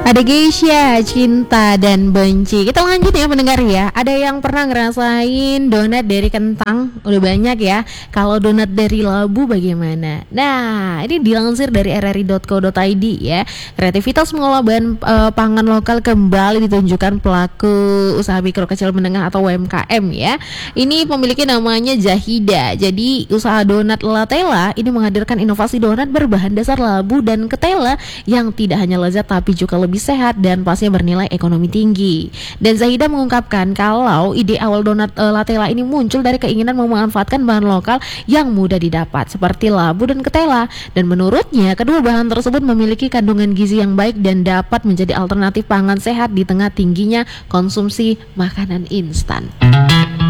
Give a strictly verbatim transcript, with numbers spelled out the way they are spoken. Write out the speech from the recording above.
Ada Geisha, Cinta dan Benci. Kita lanjut ya pendengar ya. Ada yang pernah ngerasain donat dari kentang? Udah banyak ya. Kalau donat dari labu bagaimana? Nah, ini dilansir dari r r i dot co dot i d ya. Kreativitas mengolah bahan e, pangan lokal kembali ditunjukkan pelaku usaha mikro kecil menengah atau U M K M ya. Ini memiliki namanya Zahida. Jadi usaha donat Latela ini menghadirkan inovasi donat berbahan dasar labu dan ketela yang tidak hanya lezat tapi juga lebih sehat dan pastinya bernilai ekonomi tinggi. Dan Zahida mengungkapkan kalau ide awal donat uh, Latela ini muncul dari keinginan memanfaatkan bahan lokal yang mudah didapat seperti labu dan ketela. Dan menurutnya kedua bahan tersebut memiliki kandungan gizi yang baik dan dapat menjadi alternatif pangan sehat di tengah tingginya konsumsi makanan instan.